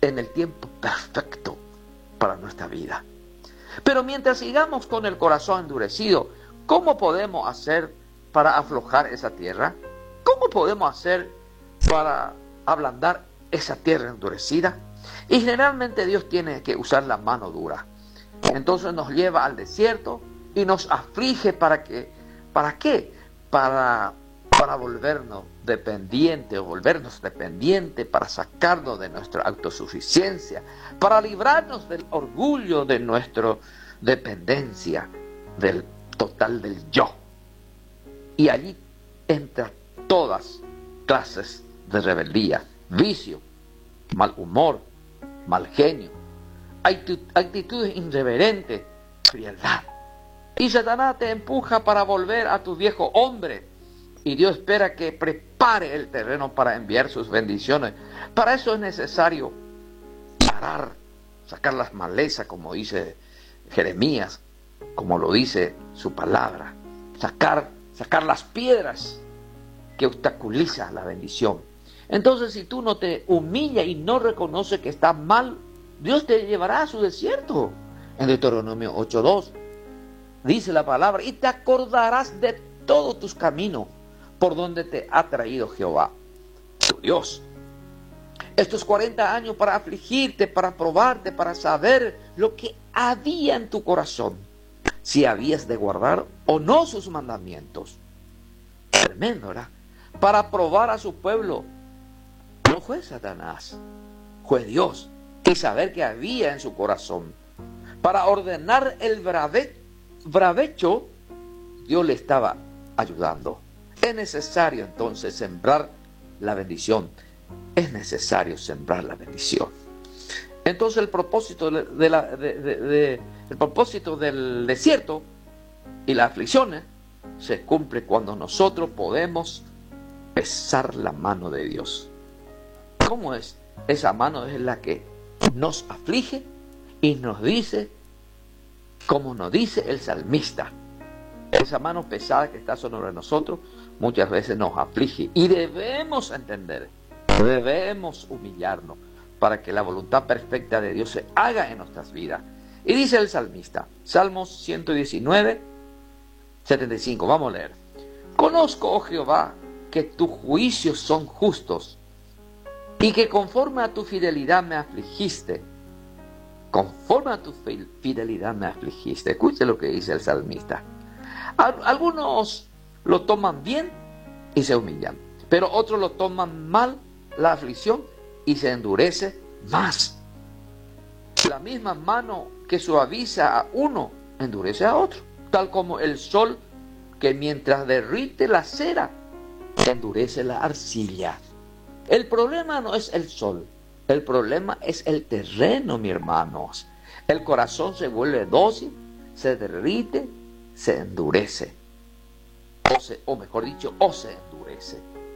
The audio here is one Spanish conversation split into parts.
en el tiempo perfecto para nuestra vida. Pero mientras sigamos con el corazón endurecido, ¿cómo podemos hacer para aflojar esa tierra? ¿Cómo podemos hacer para ablandar esa tierra endurecida? Y generalmente Dios tiene que usar la mano dura. Entonces nos lleva al desierto y nos aflige ¿para qué? Para volvernos dependientes, para sacarnos de nuestra autosuficiencia, para librarnos del orgullo de nuestra dependencia, del total del yo. Y allí entran todas clases de rebeldía, vicio, mal humor, mal genio, actitudes irreverentes, frialdad. Y Satanás te empuja para volver a tu viejo hombre. Y Dios espera que prepare el terreno para enviar sus bendiciones. Para eso es necesario parar, sacar las malezas, como dice Jeremías, como lo dice su palabra. Sacar las piedras que obstaculizan la bendición. Entonces, si tú no te humillas y no reconoces que estás mal, Dios te llevará a su desierto. En Deuteronomio 8:2 dice la palabra: y te acordarás de todos tus caminos por donde te ha traído Jehová, tu Dios. Estos 40 años para afligirte, para probarte, para saber lo que había en tu corazón, si habías de guardar o no sus mandamientos. Tremendo, ¿verdad? Para probar a su pueblo. No fue Satanás, fue Dios. Y saber qué había en su corazón. Para ordenar el bravecho, Dios le estaba ayudando. Es necesario entonces sembrar la bendición. Es necesario sembrar la bendición. Entonces el propósito el propósito del desierto y las aflicciones se cumple cuando nosotros podemos besar la mano de Dios. ¿Cómo es? Esa mano es la que nos aflige y nos dice, como nos dice el salmista, esa mano pesada que está sobre nosotros muchas veces nos aflige y debemos entender, debemos humillarnos para que la voluntad perfecta de Dios se haga en nuestras vidas. Y dice el salmista, Salmos 119, 75, vamos a leer: conozco, oh Jehová, que tus juicios son justos y que conforme a tu fidelidad me afligiste. Conforme a tu fidelidad me afligiste. Escuche lo que dice el salmista. Algunos lo toman bien y se humillan, pero otros lo toman mal, la aflicción, y se endurece más. La misma mano que suaviza a uno endurece a otro, tal como el sol que mientras derrite la cera endurece la arcilla. El problema no es el sol, el problema es el terreno, mis hermanos. El corazón se vuelve dócil, se derrite, se endurece. Se endurece.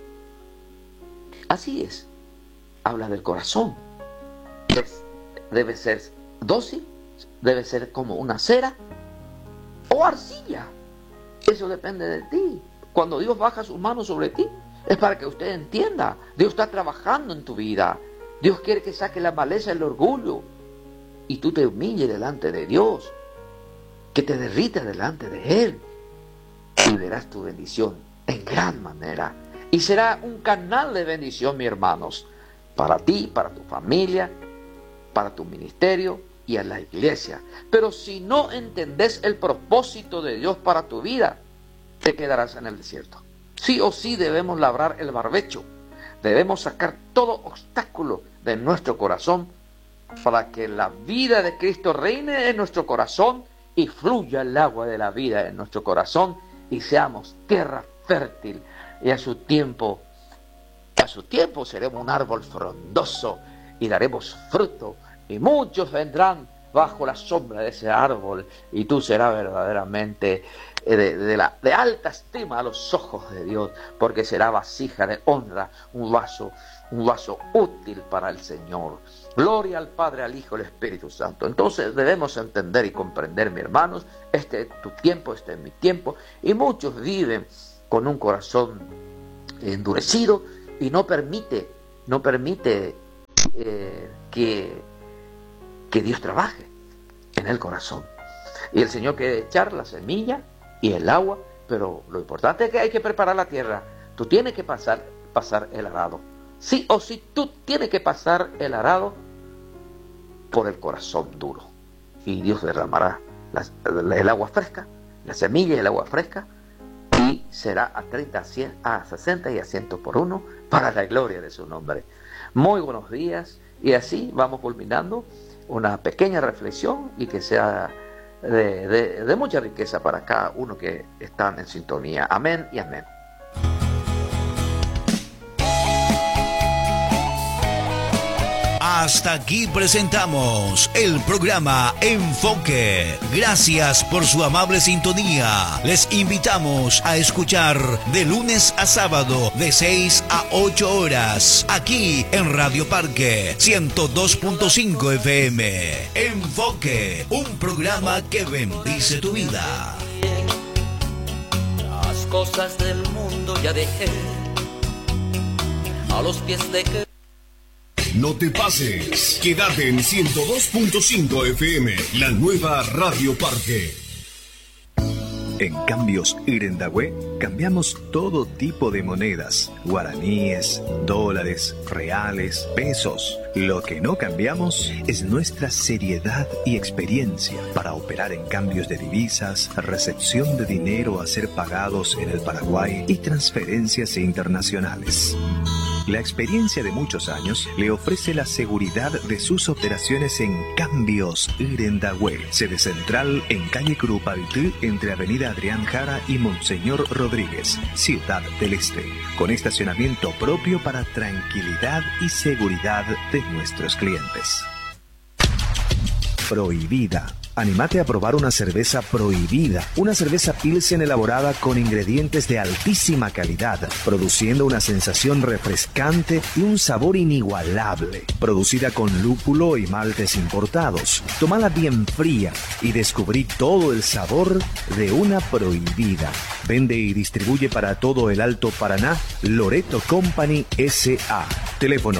Así es. Habla del corazón. Debe ser dócil, debe ser como una cera o arcilla. Eso depende de ti. Cuando Dios baja sus manos sobre ti, es para que usted entienda. Dios está trabajando en tu vida. Dios quiere que saque la maleza, el orgullo, y tú te humilles delante de Dios, que te derrita delante de Él, y verás tu bendición en gran manera. Y será un canal de bendición, mis hermanos, para ti, para tu familia, para tu ministerio y a la iglesia. Pero si no entendés el propósito de Dios para tu vida, te quedarás en el desierto. Sí o sí debemos labrar el barbecho. Debemos sacar todo obstáculo de nuestro corazón para que la vida de Cristo reine en nuestro corazón y fluya el agua de la vida en nuestro corazón y seamos tierra fértil. Y a su tiempo seremos un árbol frondoso y daremos fruto. Y muchos vendrán bajo la sombra de ese árbol y tú serás verdaderamente de alta estima a los ojos de Dios, porque será vasija de honra, un vaso útil para el Señor. Gloria al Padre, al Hijo y al Espíritu Santo. Entonces debemos entender y comprender, mis hermanos, este es tu tiempo, este es mi tiempo, y muchos viven con un corazón endurecido y no permite que Dios trabaje en el corazón. Y el Señor quiere echar la semilla y el agua, pero lo importante es que hay que preparar la tierra. Tú tienes que pasar el arado. Sí o sí, tú tienes que pasar el arado por el corazón duro. Y Dios derramará el agua fresca, la semilla y el agua fresca, y será a 30, a 100, a 60 y a 100 por uno, para la gloria de su nombre. Muy buenos días, y así vamos culminando una pequeña reflexión y que sea de mucha riqueza para cada uno que están en sintonía. Amén y amén. Hasta aquí presentamos el programa Enfoque. Gracias por su amable sintonía. Les invitamos a escuchar de lunes a sábado de 6 a 8 horas aquí en Radio Parque 102.5 FM. Enfoque, un programa que bendice tu vida. Las cosas del mundo ya dejé a los pies de que... No te pases, quédate en 102.5 FM, la nueva Radio Parque. En Cambios Irendahue cambiamos todo tipo de monedas, guaraníes, dólares, reales, pesos. Lo que no cambiamos es nuestra seriedad y experiencia para operar en cambios de divisas, recepción de dinero a ser pagados en el Paraguay y transferencias internacionales. La experiencia de muchos años le ofrece la seguridad de sus operaciones en Cambios Irendahue, sede central en calle Curupaytí, entre Avenida Adrián Jara y Monseñor Rodríguez, Ciudad del Este, con estacionamiento propio para tranquilidad y seguridad de nuestros clientes. Prohibida. Anímate a probar una cerveza Prohibida, una cerveza Pilsen elaborada con ingredientes de altísima calidad, produciendo una sensación refrescante y un sabor inigualable. Producida con lúpulo y maltes importados. Tómala bien fría y descubrí todo el sabor de una Prohibida. Vende y distribuye para todo el Alto Paraná Loreto Company S.A. Teléfono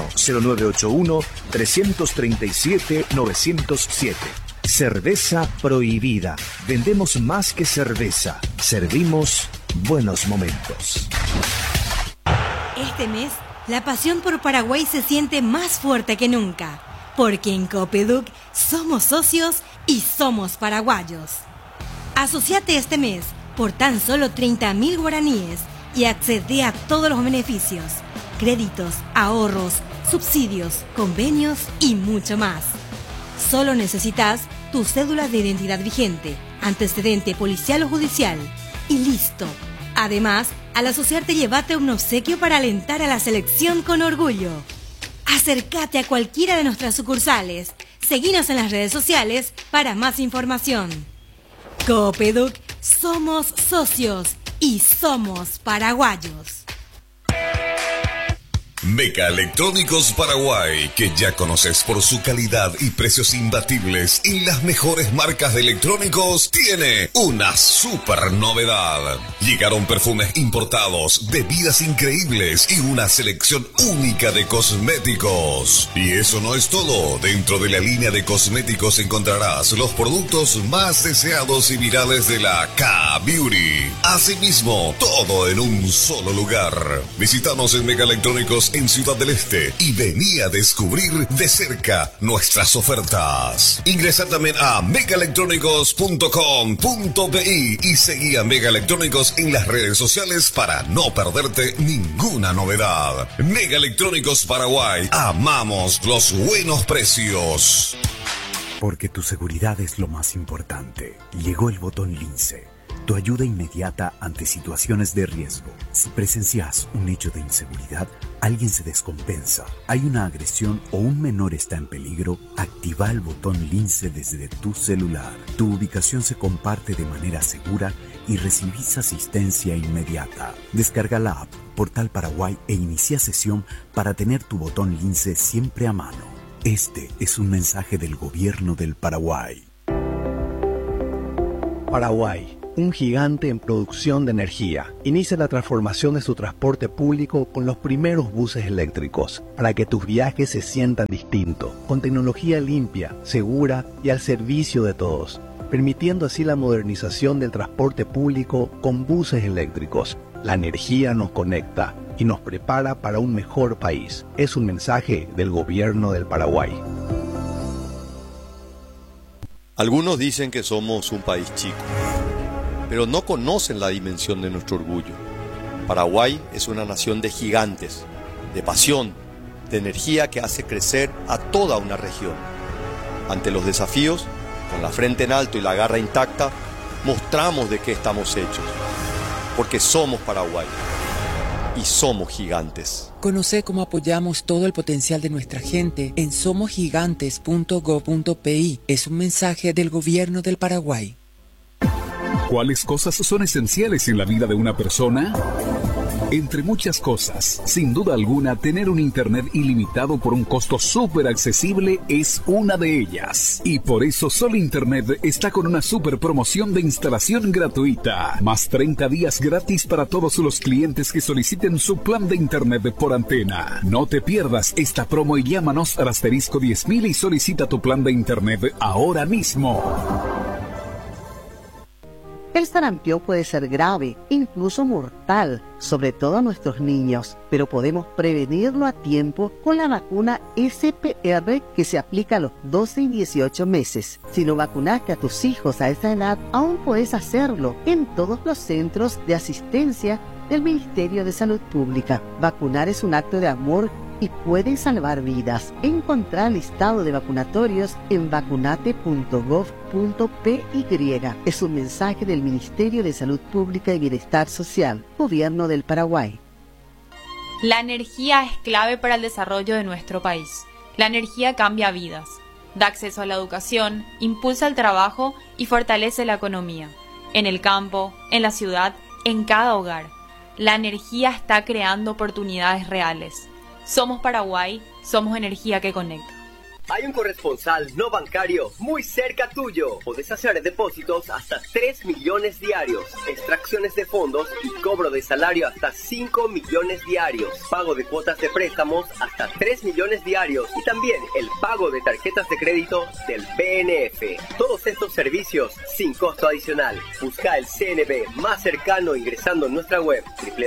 0981-337-907. Cerveza Prohibida. Vendemos más que cerveza. Servimos buenos momentos. Este mes, la pasión por Paraguay se siente más fuerte que nunca. Porque en Copeduc somos socios y somos paraguayos. Asociate este mes por tan solo 30.000 guaraníes y accede a todos los beneficios, créditos, ahorros, subsidios, convenios y mucho más. Solo necesitas tu cédula de identidad vigente, antecedente policial o judicial y listo. Además, al asociarte llévate un obsequio para alentar a la selección con orgullo. Acércate a cualquiera de nuestras sucursales. Seguinos en las redes sociales para más información. Copeduc, somos socios y somos paraguayos. Meca Electrónicos Paraguay, que ya conoces por su calidad y precios imbatibles y las mejores marcas de electrónicos, tiene una super novedad. Llegaron perfumes importados, bebidas increíbles y una selección única de cosméticos. Y eso no es todo. Dentro de la línea de cosméticos encontrarás los productos más deseados y virales de la K-Beauty. Asimismo, todo en un solo lugar. Visítanos en Meca Electrónicos en Ciudad del Este y vení a descubrir de cerca nuestras ofertas. Ingresa también a megaelectrónicos.com.bi y seguí a Mega Electrónicos en las redes sociales para no perderte ninguna novedad. Mega Electrónicos Paraguay, amamos los buenos precios. Porque tu seguridad es lo más importante. Llegó el botón Lince. Tu ayuda inmediata ante situaciones de riesgo. Si presencias un hecho de inseguridad, alguien se descompensa, hay una agresión o un menor está en peligro, activa el botón Lince desde tu celular. Tu ubicación se comparte de manera segura y recibís asistencia inmediata. Descarga la app Portal Paraguay e inicia sesión para tener tu botón Lince siempre a mano. Este es un mensaje del Gobierno del Paraguay. Paraguay. un gigante en producción de energía. Inicia la transformación de su transporte público con los primeros buses eléctricos, para que tus viajes se sientan distintos, con tecnología limpia, segura y al servicio de todos, permitiendo así la modernización del transporte público con buses eléctricos. La energía nos conecta y nos prepara para un mejor país. Es un mensaje del Gobierno del Paraguay. Algunos dicen que somos un país chico, pero no conocen la dimensión de nuestro orgullo. Paraguay es una nación de gigantes, de pasión, de energía que hace crecer a toda una región. Ante los desafíos, con la frente en alto y la garra intacta, mostramos de qué estamos hechos, porque somos Paraguay y somos gigantes. Conoce cómo apoyamos todo el potencial de nuestra gente en somosgigantes.go.pi. Es un mensaje del Gobierno del Paraguay. ¿Cuáles cosas son esenciales en la vida de una persona? Entre muchas cosas, sin duda alguna, tener un internet ilimitado por un costo súper accesible es una de ellas. Y por eso Sol Internet está con una súper promoción de instalación gratuita. Más 30 días gratis para todos los clientes que soliciten su plan de internet por antena. No te pierdas esta promo y llámanos al asterisco 10.000 y solicita tu plan de internet ahora mismo. El sarampión puede ser grave, incluso mortal, sobre todo a nuestros niños, pero podemos prevenirlo a tiempo con la vacuna SPR que se aplica a los 12 y 18 meses. Si no vacunaste a tus hijos a esa edad, aún puedes hacerlo en todos los centros de asistencia del Ministerio de Salud Pública. Vacunar es un acto de amor y puede salvar vidas. Encontrar el listado de vacunatorios en vacunate.gov.py. Es un mensaje del Ministerio de Salud Pública y Bienestar Social, Gobierno del Paraguay. La energía es clave para el desarrollo de nuestro país. La energía cambia vidas, da acceso a la educación, impulsa el trabajo y fortalece la economía. En el campo, en la ciudad, en cada hogar. La energía está creando oportunidades reales. Somos Paraguay, somos energía que conecta. Hay un corresponsal no bancario muy cerca tuyo. Podés hacer depósitos hasta 3 millones diarios, extracciones de fondos y cobro de salario hasta 5 millones diarios, pago de cuotas de préstamos hasta 3 millones diarios y también el pago de tarjetas de crédito del BNF. Todos estos servicios sin costo adicional. Busca el CNB más cercano ingresando en nuestra web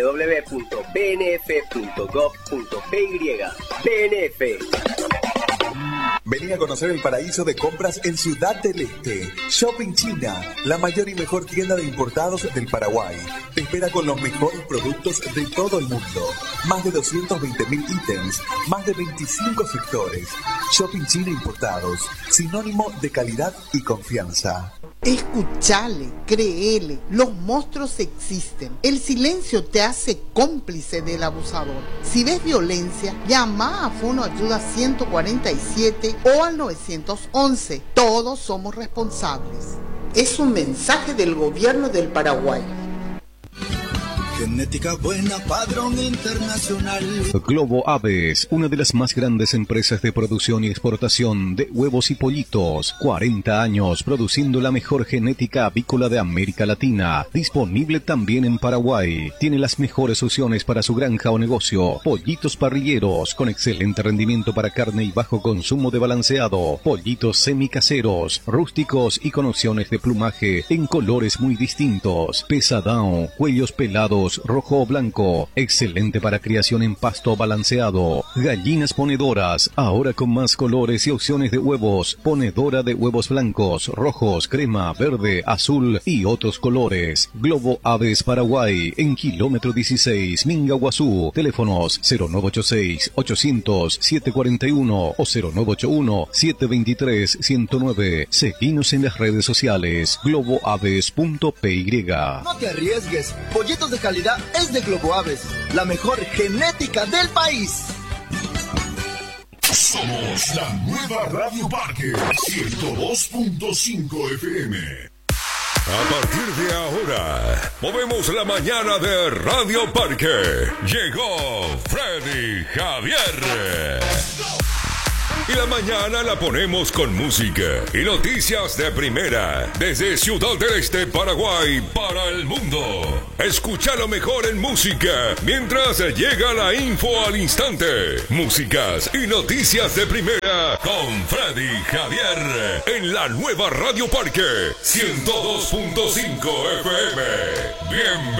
www.bnf.gov.py. BNF. Vení a conocer el paraíso de compras en Ciudad del Este. Shopping China, la mayor y mejor tienda de importados del Paraguay. Te espera con los mejores productos de todo el mundo. Más de 220.000 ítems, más de 25 sectores. Shopping China Importados, sinónimo de calidad y confianza. Escuchale, créele, los monstruos existen. El silencio te hace cómplice del abusador. Si ves violencia, llama a Fono Ayuda 147 o al 911. Todos somos responsables. Es un mensaje del Gobierno del Paraguay. Genética buena, padrón internacional. Globo Aves, una de las más grandes empresas de producción y exportación de huevos y pollitos. 40 años produciendo la mejor genética avícola de América Latina. Disponible también en Paraguay. Tiene las mejores opciones para su granja o negocio. Pollitos parrilleros con excelente rendimiento para carne y bajo consumo de balanceado. Pollitos semicaseros, rústicos y con opciones de plumaje en colores muy distintos. Pesadão, cuellos pelados rojo o blanco, excelente para criación en pasto balanceado. Gallinas ponedoras, ahora con más colores y opciones de huevos. Ponedora de huevos blancos, rojos, crema, verde, azul y otros colores. Globo Aves Paraguay, en kilómetro 16, Mingaguazú. Teléfonos 0986-800-741 o 0981-723-109. Seguinos en las redes sociales, globoaves.py. No te arriesgues, pollitos de calidad es de Globo Aves, la mejor genética del país. Somos la nueva Radio Parque 102.5 FM. A partir de ahora, movemos la mañana de Radio Parque. Llegó Freddy Javier. Y la mañana la ponemos con música y noticias de primera desde Ciudad del Este, Paraguay, para el mundo. Escucha lo mejor en música mientras llega la info al instante. Músicas y noticias de primera con Freddy Javier en la nueva Radio Parque 102.5 FM. Bienvenido.